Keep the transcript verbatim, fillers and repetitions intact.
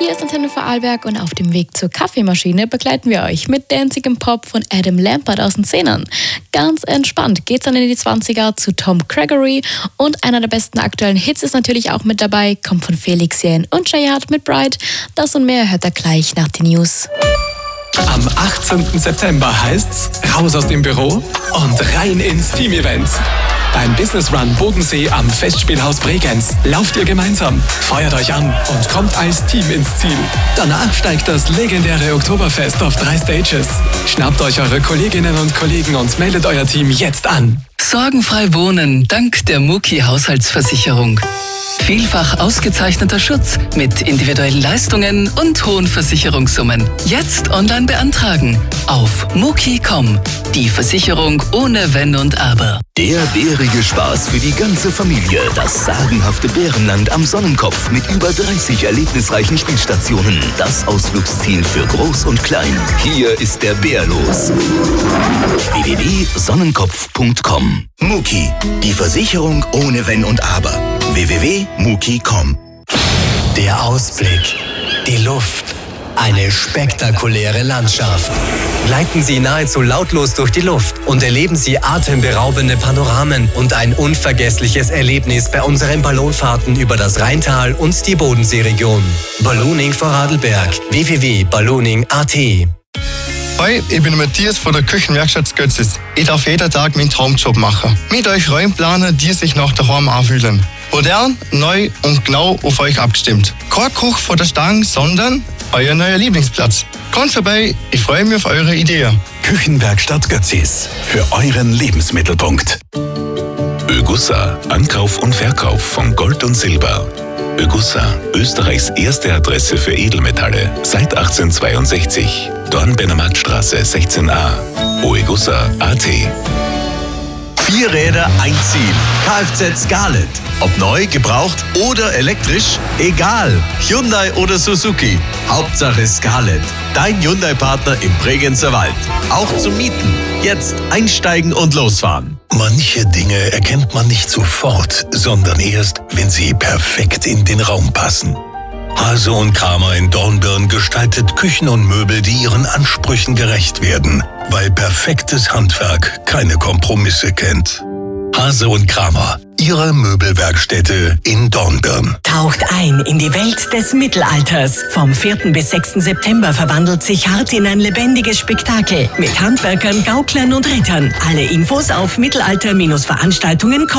Hier ist Antenne Vorarlberg und auf dem Weg zur Kaffeemaschine begleiten wir euch mit danzigem Pop von Adam Lambert aus den Zehnern. Ganz entspannt geht's dann in die zwanziger zu Tom Gregory und einer der besten aktuellen Hits ist natürlich auch mit dabei, kommt von Felix Jähn und J-Hart mit Bright. Das und mehr hört ihr gleich nach den News. Am achtzehnten September heißt's raus aus dem Büro und rein ins Team-Event. Beim Business Run Bodensee am Festspielhaus Bregenz lauft ihr gemeinsam, feuert euch an und kommt als Team ins Ziel. Danach steigt das legendäre Oktoberfest auf drei Stages. Schnappt euch eure Kolleginnen und Kollegen und meldet euer Team jetzt an. Sorgenfrei wohnen dank der Muki Haushaltsversicherung. Vielfach ausgezeichneter Schutz mit individuellen Leistungen und hohen Versicherungssummen. Jetzt online beantragen auf muki punkt com. Die Versicherung ohne Wenn und Aber. Der bärige Spaß für die ganze Familie. Das sagenhafte Bärenland am Sonnenkopf mit über dreißig erlebnisreichen Spielstationen. Das Ausflugsziel für Groß und Klein. Hier ist der Bär los. w w w punkt sonnenkopf punkt com. Muki, die Versicherung ohne Wenn und Aber. w w w punkt muki punkt com. Der Ausblick, die Luft, eine spektakuläre Landschaft. Gleiten Sie nahezu lautlos durch die Luft und erleben Sie atemberaubende Panoramen und ein unvergessliches Erlebnis bei unseren Ballonfahrten über das Rheintal und die Bodenseeregion. Ballooning Vorarlberg. w w w punkt ballooning punkt a t. Hi, ich bin Matthias von der Küchenwerkstatt Götzis. Ich darf jeden Tag meinen Traumjob machen. Mit euch Räumplaner, die sich nach daheim anfühlen. Modern, neu und genau auf euch abgestimmt. Kein Koch von der Stange, sondern euer neuer Lieblingsplatz. Kommt vorbei, ich freue mich auf eure Idee. Küchenwerkstatt Götzis. Für euren Lebensmittelpunkt. Ögussa. Ankauf und Verkauf von Gold und Silber. Ögussa. Österreichs erste Adresse für Edelmetalle. Seit achtzehnhundertzweiundsechzig. Dornbrennermarktstraße sechzehn a. oegussa punkt a t. Vier Räder, ein Ziel. Kfz Scarlett. Ob neu, gebraucht oder elektrisch, egal. Hyundai oder Suzuki. Hauptsache Scarlett. Dein Hyundai-Partner im Bregenzer Wald. Auch zum Mieten. Jetzt einsteigen und losfahren. Manche Dinge erkennt man nicht sofort, sondern erst, wenn sie perfekt in den Raum passen. Hase und Kramer in Dornbirn gestaltet Küchen und Möbel, die ihren Ansprüchen gerecht werden, weil perfektes Handwerk keine Kompromisse kennt. Hase und Kramer, Ihre Möbelwerkstätte in Dornbirn. Taucht ein in die Welt des Mittelalters. Vom vierten bis sechsten September verwandelt sich Hart in ein lebendiges Spektakel mit Handwerkern, Gauklern und Rittern. Alle Infos auf mittelalter Veranstaltungen punkt com.